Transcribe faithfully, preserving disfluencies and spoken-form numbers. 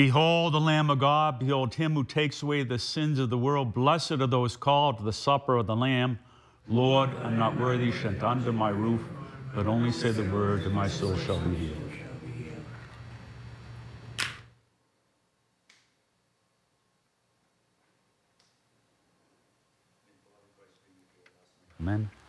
Behold the Lamb of God, behold him who takes away the sins of the world. Blessed are those called to the supper of the Lamb. Lord, I'm not worthy you should enter under my roof, but only say the word, and my soul shall be healed. Amen.